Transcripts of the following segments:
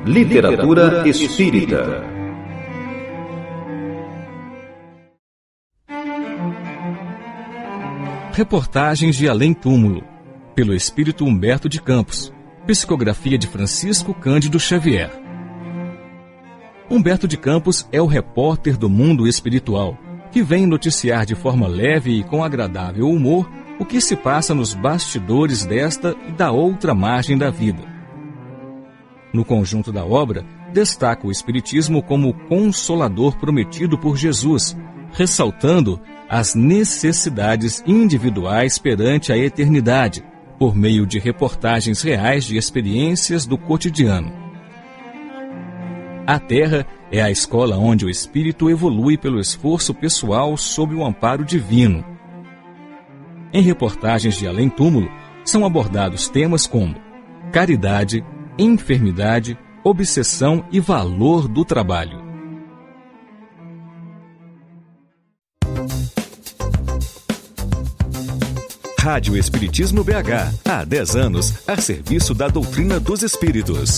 Literatura espírita. Reportagens de Além Túmulo, pelo espírito Humberto de Campos. Psicografia de Francisco Cândido Xavier. Humberto de Campos é o repórter do mundo espiritual, que vem noticiar de forma leve e com agradável humor o que se passa nos bastidores desta e da outra margem da vida. No conjunto da obra, destaca o Espiritismo como o consolador prometido por Jesus, ressaltando as necessidades individuais perante a eternidade, por meio de reportagens reais de experiências do cotidiano. A Terra é a escola onde o espírito evolui pelo esforço pessoal sob o amparo divino. Em reportagens de Além Túmulo, são abordados temas como caridade, enfermidade, obsessão e valor do trabalho. Rádio Espiritismo BH, há 10 anos, a serviço da doutrina dos espíritos.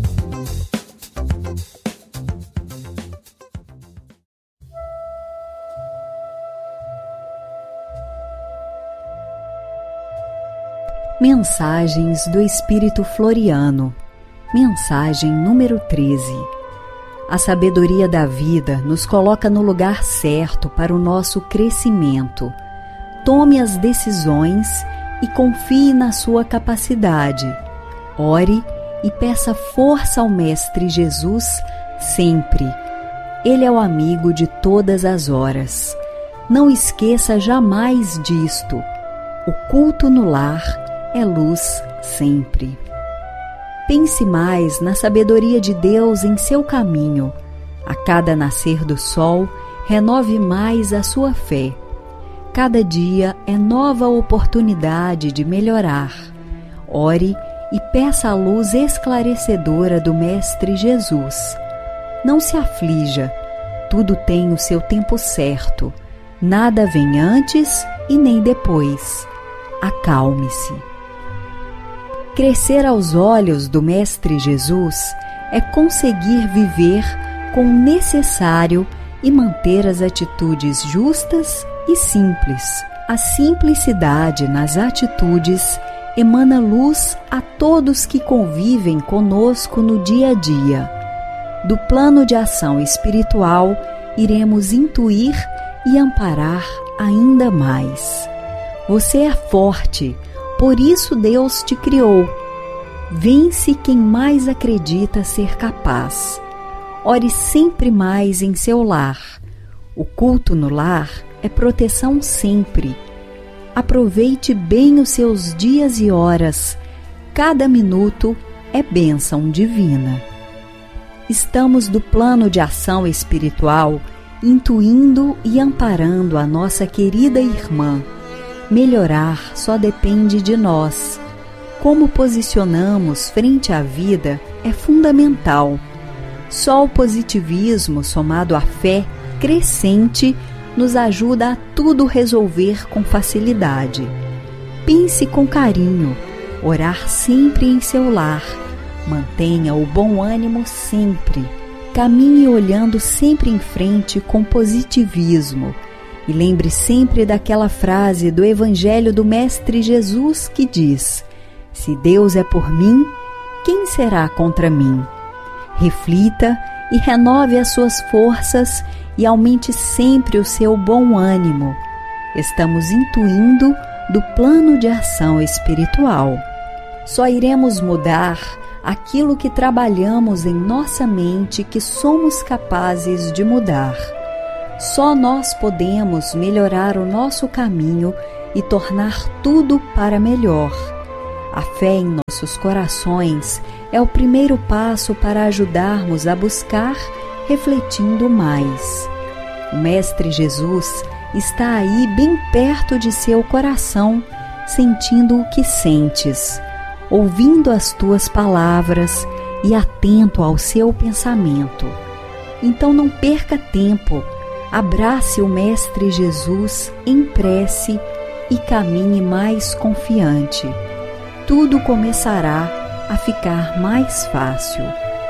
Mensagens do Espírito Floriano. Mensagem número 13. A sabedoria da vida nos coloca no lugar certo para o nosso crescimento. Tome as decisões e confie na sua capacidade. Ore e peça força ao Mestre Jesus sempre. Ele é o amigo de todas as horas. Não esqueça jamais disto. O culto no lar é luz sempre. Pense mais na sabedoria de Deus em seu caminho. A cada nascer do sol, renove mais a sua fé. Cada dia é nova oportunidade de melhorar. Ore e peça a luz esclarecedora do Mestre Jesus. Não se aflija, tudo tem o seu tempo certo. Nada vem antes e nem depois. Acalme-se. Crescer aos olhos do Mestre Jesus é conseguir viver com o necessário e manter as atitudes justas e simples. A simplicidade nas atitudes emana luz a todos que convivem conosco no dia a dia. Do plano de ação espiritual, iremos intuir e amparar ainda mais. Você é forte, por isso Deus te criou. Vence quem mais acredita ser capaz. Ore sempre mais em seu lar. O culto no lar é proteção sempre. Aproveite bem os seus dias e horas. Cada minuto é bênção divina. Estamos do plano de ação espiritual, intuindo e amparando a nossa querida irmã. Melhorar só depende de nós. Como posicionamos frente à vida é fundamental. Só o positivismo, somado à fé crescente, nos ajuda a tudo resolver com facilidade. Pense com carinho, orar sempre em seu lar. Mantenha o bom ânimo sempre. Caminhe olhando sempre em frente com positivismo. E lembre sempre daquela frase do Evangelho do Mestre Jesus que diz: se Deus é por mim, quem será contra mim? Reflita e renove as suas forças e aumente sempre o seu bom ânimo. Estamos intuindo do plano de ação espiritual. Só iremos mudar aquilo que trabalhamos em nossa mente que somos capazes de mudar. Só nós podemos melhorar o nosso caminho e tornar tudo para melhor. A fé em nossos corações é o primeiro passo para ajudarmos a buscar, refletindo mais. O Mestre Jesus está aí bem perto de seu coração, sentindo o que sentes, ouvindo as tuas palavras e atento ao seu pensamento. Então não perca tempo. Abrace o Mestre Jesus em prece e caminhe mais confiante. Tudo começará a ficar mais fácil.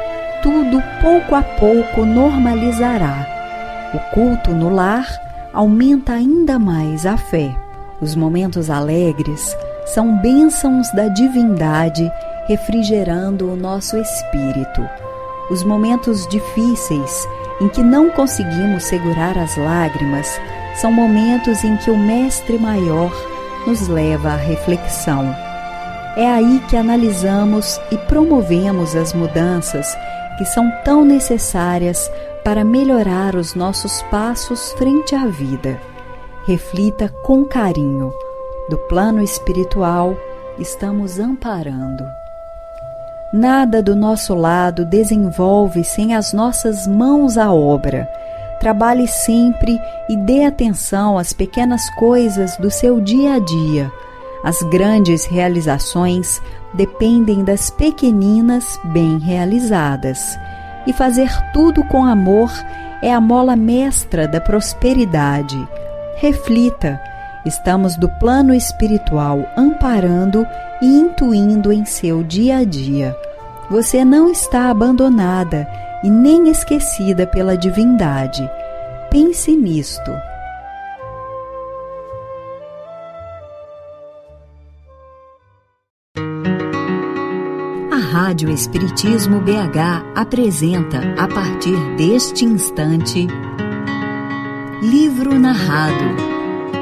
tudo pouco a pouco normalizará. O culto no lar aumenta ainda mais a fé. Os momentos alegres são bênçãos da divindade refrigerando o nosso espírito. Os momentos difíceis, em que não conseguimos segurar as lágrimas, são momentos em que o Mestre Maior nos leva à reflexão. É aí que analisamos e promovemos as mudanças que são tão necessárias para melhorar os nossos passos frente à vida. Reflita com carinho. Do plano espiritual, estamos amparando. Nada do nosso lado desenvolve sem as nossas mãos à obra. Trabalhe sempre e dê atenção às pequenas coisas do seu dia a dia. As grandes realizações dependem das pequeninas bem realizadas. E fazer tudo com amor é a mola mestra da prosperidade. Reflita, estamos do plano espiritual amparando e intuindo em seu dia a dia. Você não está abandonada e nem esquecida pela divindade. Pense nisto. A Rádio Espiritismo BH apresenta, a partir deste instante, Livro Narrado.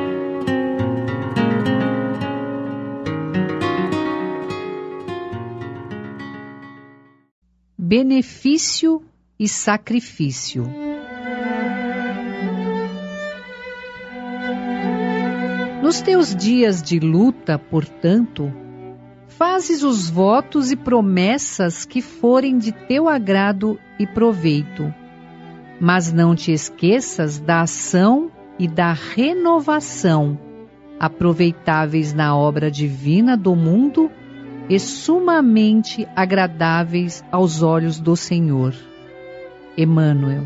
Benefício e sacrifício. Nos teus dias de luta, portanto, fazes os votos e promessas que forem de teu agrado e proveito, mas não te esqueças da ação e da renovação, aproveitáveis na obra divina do mundo e sumamente agradáveis aos olhos do Senhor. Emmanuel.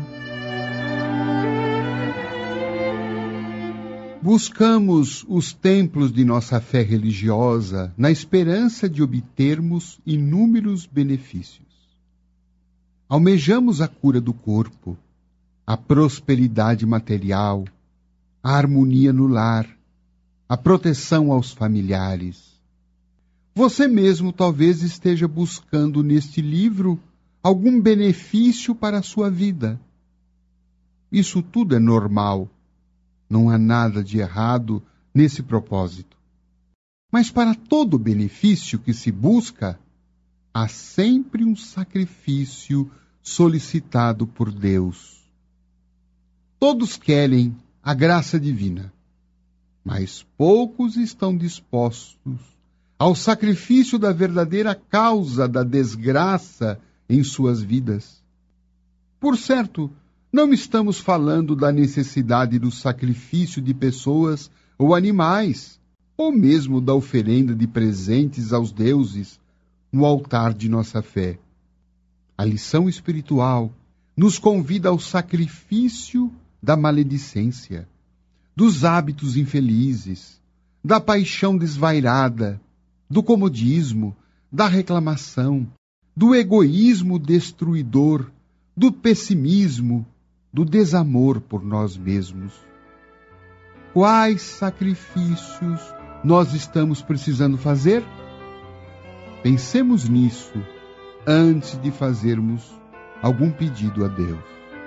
Buscamos os templos de nossa fé religiosa na esperança de obtermos inúmeros benefícios. Almejamos a cura do corpo, a prosperidade material, a harmonia no lar, a proteção aos familiares. Você mesmo talvez esteja buscando neste livro algum benefício para a sua vida. Isso tudo é normal. Não há nada de errado nesse propósito. Mas para todo benefício que se busca, há sempre um sacrifício solicitado por Deus. Todos querem a graça divina, mas poucos estão dispostos ao sacrifício da verdadeira causa da desgraça em suas vidas. Por certo, não estamos falando da necessidade do sacrifício de pessoas ou animais, ou mesmo da oferenda de presentes aos deuses no altar de nossa fé. A lição espiritual nos convida ao sacrifício da maledicência, dos hábitos infelizes, da paixão desvairada, do comodismo, da reclamação, do egoísmo destruidor, do pessimismo, do desamor por nós mesmos. Quais sacrifícios nós estamos precisando fazer? Pensemos nisso antes de fazermos algum pedido a Deus.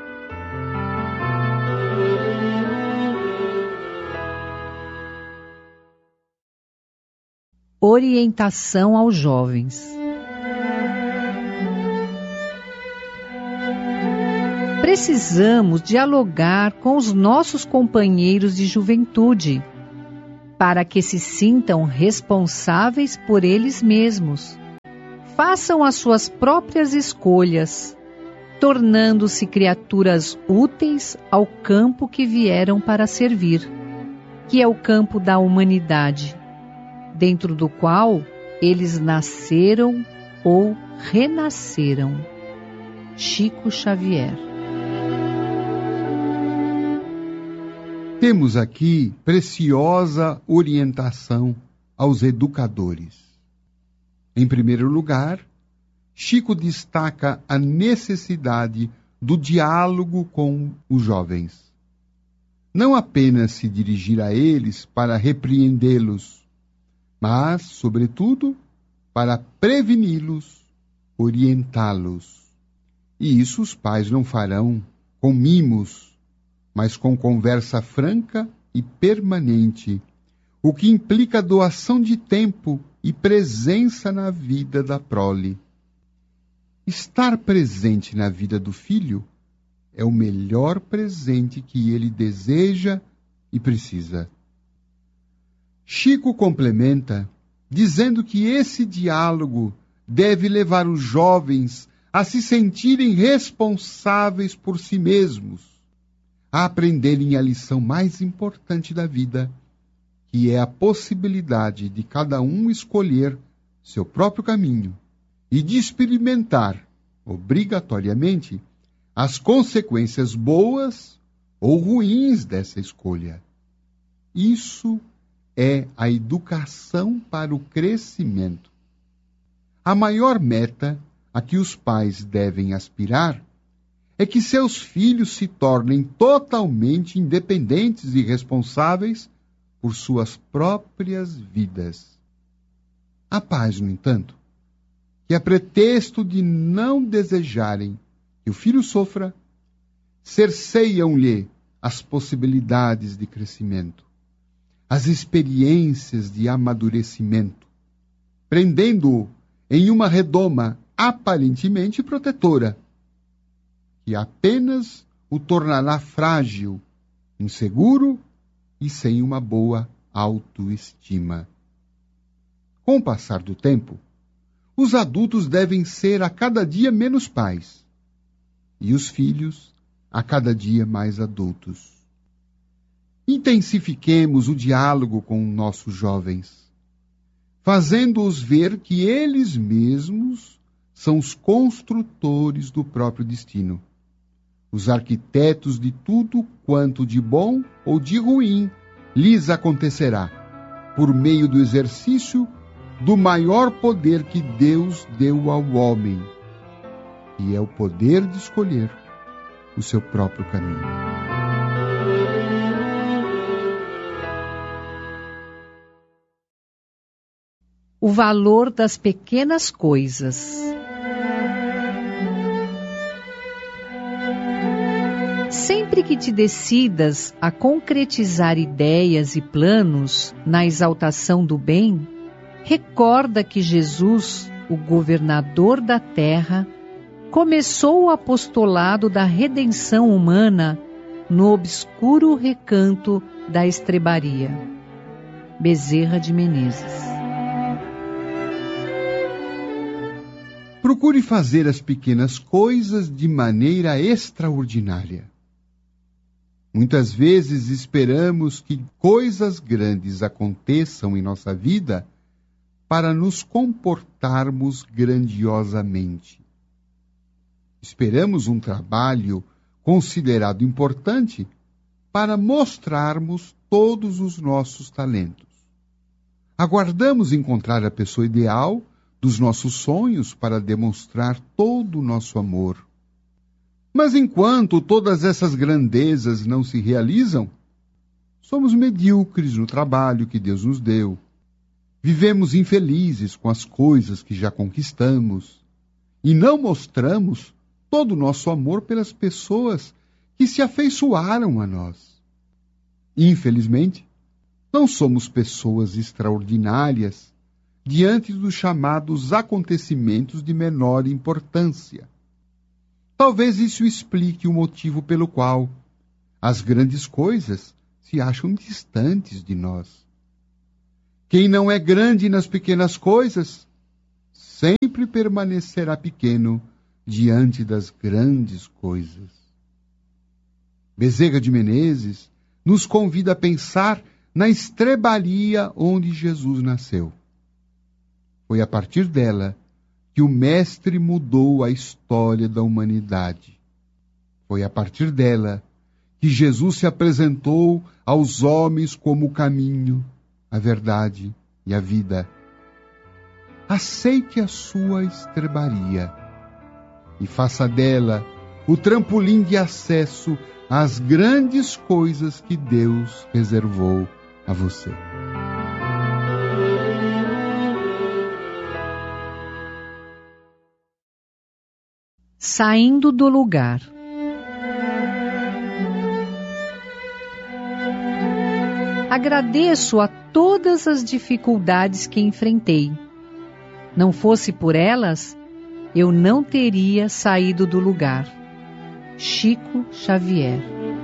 Orientação aos jovens. Precisamos dialogar com os nossos companheiros de juventude, para que se sintam responsáveis por eles mesmos. Façam as suas próprias escolhas, tornando-se criaturas úteis ao campo que vieram para servir, que é o campo da humanidade, dentro do qual eles nasceram ou renasceram. Chico Xavier. Temos aqui preciosa orientação aos educadores. Em primeiro lugar, Chico destaca a necessidade do diálogo com os jovens. Não apenas se dirigir a eles para repreendê-los, mas, sobretudo, para preveni-los, orientá-los. E isso os pais não farão com mimos, mas com conversa franca e permanente, o que implica doação de tempo e presença na vida da prole. Estar presente na vida do filho é o melhor presente que ele deseja e precisa. Chico complementa, dizendo que esse diálogo deve levar os jovens a se sentirem responsáveis por si mesmos, a aprenderem a lição mais importante da vida, que é a possibilidade de cada um escolher seu próprio caminho e de experimentar, obrigatoriamente, as consequências boas ou ruins dessa escolha. Isso é a educação para o crescimento. A maior meta a que os pais devem aspirar é que seus filhos se tornem totalmente independentes e responsáveis por suas próprias vidas. Há pais, no entanto, que a pretexto de não desejarem que o filho sofra, cerceiam-lhe as possibilidades de crescimento, as experiências de amadurecimento, prendendo-o em uma redoma aparentemente protetora, que apenas o tornará frágil, inseguro e sem uma boa autoestima. Com o passar do tempo, os adultos devem ser a cada dia menos pais, e os filhos a cada dia mais adultos. Intensifiquemos o diálogo com nossos jovens, fazendo-os ver que eles mesmos são os construtores do próprio destino, os arquitetos de tudo quanto de bom ou de ruim lhes acontecerá, por meio do exercício do maior poder que Deus deu ao homem, que é o poder de escolher o seu próprio caminho. O valor das pequenas coisas. Sempre que te decidas a concretizar ideias e planos na exaltação do bem, recorda que Jesus, o governador da terra, começou o apostolado da redenção humana no obscuro recanto da estrebaria. Bezerra de Menezes. Procure fazer as pequenas coisas de maneira extraordinária. Muitas vezes esperamos que coisas grandes aconteçam em nossa vida para nos comportarmos grandiosamente. Esperamos um trabalho considerado importante para mostrarmos todos os nossos talentos. Aguardamos encontrar a pessoa ideal dos nossos sonhos para demonstrar todo o nosso amor. Mas enquanto todas essas grandezas não se realizam, somos medíocres no trabalho que Deus nos deu. Vivemos infelizes com as coisas que já conquistamos e não mostramos todo o nosso amor pelas pessoas que se afeiçoaram a nós. Infelizmente, não somos pessoas extraordinárias diante dos chamados acontecimentos de menor importância. Talvez isso explique o motivo pelo qual as grandes coisas se acham distantes de nós. Quem não é grande nas pequenas coisas, sempre permanecerá pequeno diante das grandes coisas. Bezerra de Menezes nos convida a pensar na estrebaria onde Jesus nasceu. Foi a partir dela que o Mestre mudou a história da humanidade. Foi a partir dela que Jesus se apresentou aos homens como o caminho, a verdade e a vida. aceite a sua estrebaria e faça dela o trampolim de acesso às grandes coisas que Deus reservou a você. Saindo do lugar. Agradeço a todas as dificuldades que enfrentei. Não fosse por elas, eu não teria saído do lugar. Chico Xavier.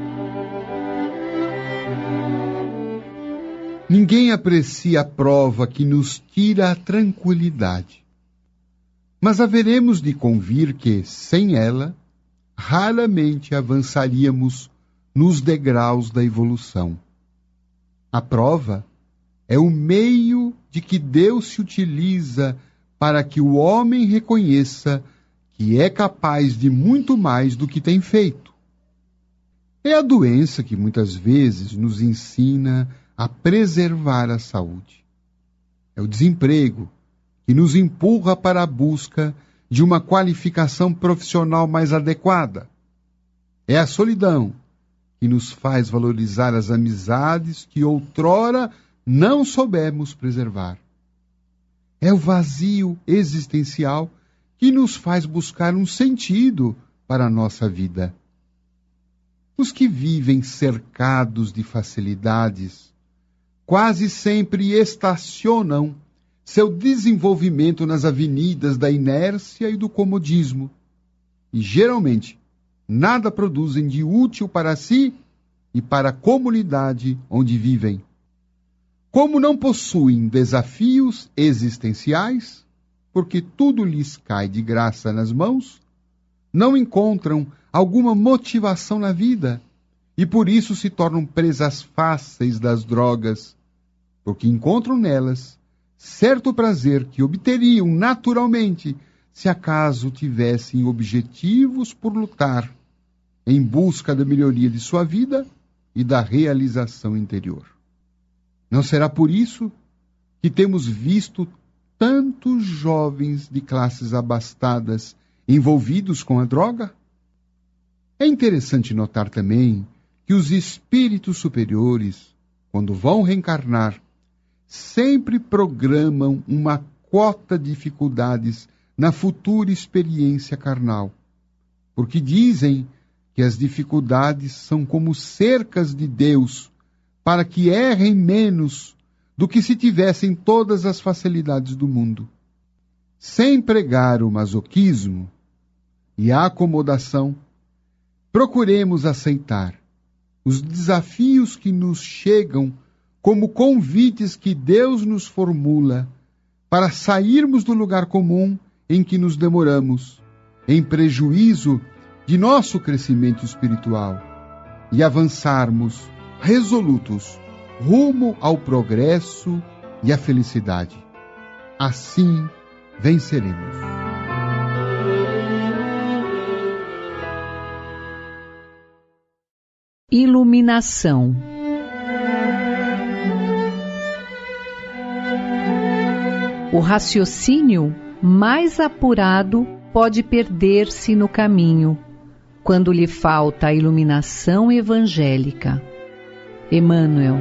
Ninguém aprecia a prova que nos tira a tranquilidade. Mas haveremos de convir que, sem ela, raramente avançaríamos nos degraus da evolução. A prova é o meio de que Deus se utiliza para que o homem reconheça que é capaz de muito mais do que tem feito. É a doença que muitas vezes nos ensina a preservar a saúde. É o desemprego que nos empurra para a busca de uma qualificação profissional mais adequada. É a solidão que nos faz valorizar as amizades que outrora não soubemos preservar. É o vazio existencial que nos faz buscar um sentido para a nossa vida. Os que vivem cercados de facilidades quase sempre estacionam seu desenvolvimento nas avenidas da inércia e do comodismo, e geralmente nada produzem de útil para si e para a comunidade onde vivem. Como não possuem desafios existenciais, porque tudo lhes cai de graça nas mãos, não encontram alguma motivação na vida e por isso se tornam presas fáceis das drogas, porque encontram nelas certo prazer que obteriam naturalmente se acaso tivessem objetivos por lutar em busca da melhoria de sua vida e da realização interior. Não será por isso que temos visto tantos jovens de classes abastadas envolvidos com a droga? É interessante notar também que os espíritos superiores, quando vão reencarnar, sempre programam uma cota de dificuldades na futura experiência carnal, porque dizem que as dificuldades são como cercas de Deus para que errem menos do que se tivessem todas as facilidades do mundo. Sem pregar o masoquismo e a acomodação, procuremos aceitar os desafios que nos chegam como convites que Deus nos formula para sairmos do lugar comum em que nos demoramos, em prejuízo de nosso crescimento espiritual, e avançarmos resolutos rumo ao progresso e à felicidade. Assim venceremos. Iluminação. O raciocínio mais apurado pode perder-se no caminho, quando lhe falta a iluminação evangélica. Emmanuel.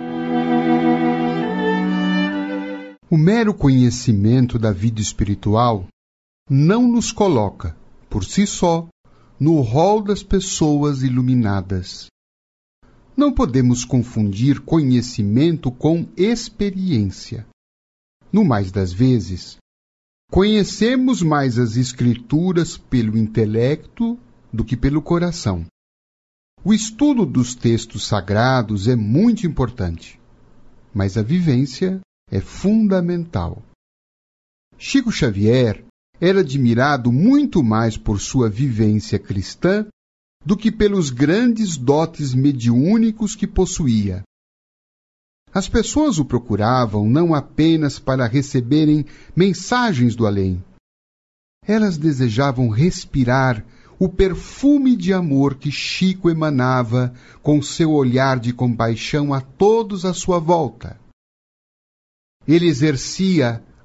O mero conhecimento da vida espiritual não nos coloca, por si só, no rol das pessoas iluminadas. Não podemos confundir conhecimento com experiência. No mais das vezes, conhecemos mais as Escrituras pelo intelecto do que pelo coração. O estudo dos textos sagrados é muito importante, mas a vivência é fundamental. Chico Xavier era admirado muito mais por sua vivência cristã do que pelos grandes dotes mediúnicos que possuía. As pessoas o procuravam não apenas para receberem mensagens do além. Elas desejavam respirar o perfume de amor que Chico emanava com seu olhar de compaixão a todos à sua volta. Ele exercia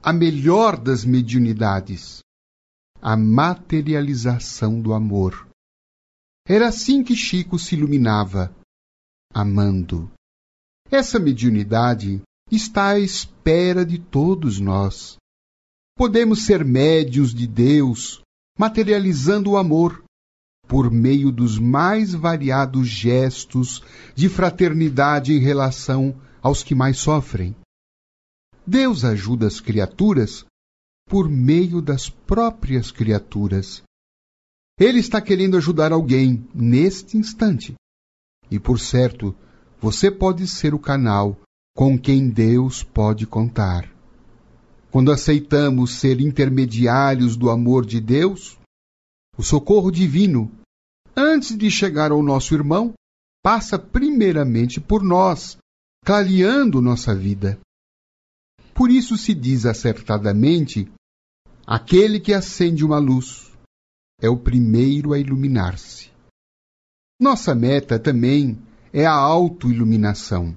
a melhor das mediunidades, a materialização do amor. Era assim que Chico se iluminava, amando. Essa mediunidade está à espera de todos nós. Podemos ser médiuns de Deus, materializando o amor, por meio dos mais variados gestos de fraternidade em relação aos que mais sofrem. Deus ajuda as criaturas por meio das próprias criaturas. Ele está querendo ajudar alguém neste instante. E, por certo, você pode ser o canal com quem Deus pode contar. Quando aceitamos ser intermediários do amor de Deus, o socorro divino, antes de chegar ao nosso irmão, passa primeiramente por nós, clareando nossa vida. Por isso se diz acertadamente: aquele que acende uma luz é o primeiro a iluminar-se. Nossa meta também é a autoiluminação.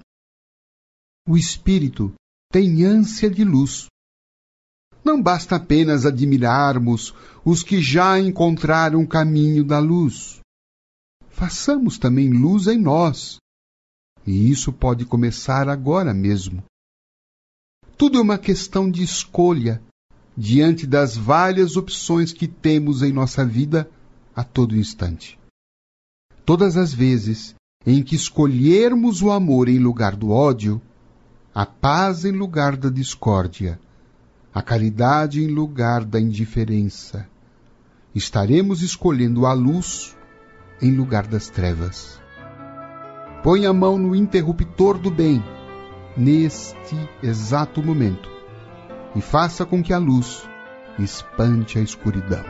O espírito tem ânsia de luz. Não basta apenas admirarmos os que já encontraram o caminho da luz. Façamos também luz em nós. E isso pode começar agora mesmo. Tudo é uma questão de escolha, diante das várias opções que temos em nossa vida a todo instante. Todas as vezes em que escolhermos o amor em lugar do ódio, a paz em lugar da discórdia, a caridade em lugar da indiferença, estaremos escolhendo a luz em lugar das trevas. Põe a mão no interruptor do bem, neste exato momento, e faça com que a luz espante a escuridão.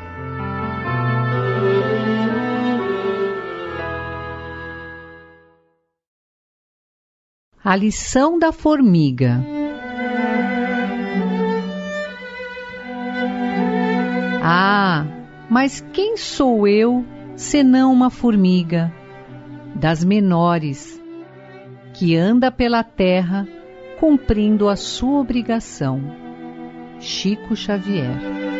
A lição da formiga. Ah, mas quem sou eu, senão uma formiga, das menores, que anda pela terra cumprindo a sua obrigação. Chico Xavier.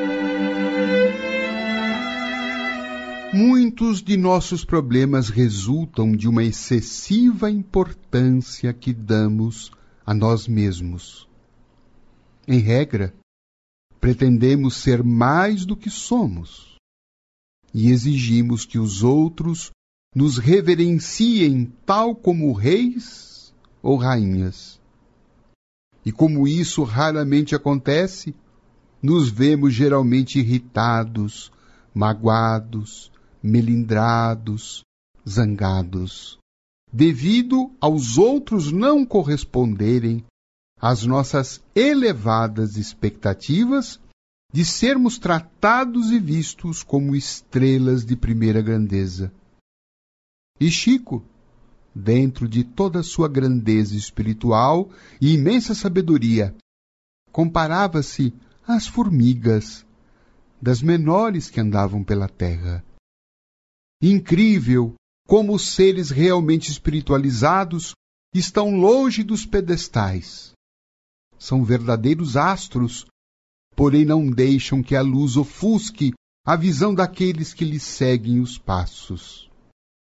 Muitos de nossos problemas resultam de uma excessiva importância que damos a nós mesmos. Em regra, pretendemos ser mais do que somos e exigimos que os outros nos reverenciem tal como reis ou rainhas. E como isso raramente acontece, nos vemos geralmente irritados, magoados, melindrados, zangados, devido aos outros não corresponderem às nossas elevadas expectativas de sermos tratados e vistos como estrelas de primeira grandeza. E Chico, dentro de toda a sua grandeza espiritual e imensa sabedoria, comparava-se às formigas, das menores que andavam pela terra. Incrível como os seres realmente espiritualizados estão longe dos pedestais. São verdadeiros astros, porém não deixam que a luz ofusque a visão daqueles que lhes seguem os passos.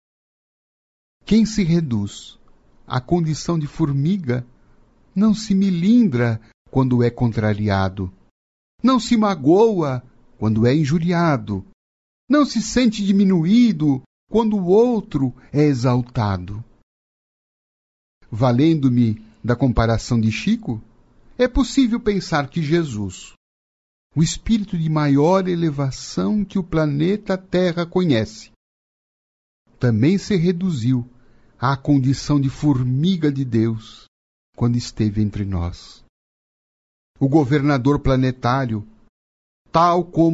Quem se reduz à condição de formiga não se melindra quando é contrariado, não se magoa quando é injuriado, não se sente diminuído quando o outro é exaltado. Valendo-me da comparação de Chico, é possível pensar que Jesus, o espírito de maior elevação que o planeta Terra conhece, também se reduziu à condição de formiga de Deus quando esteve entre nós. O governador planetário, tal como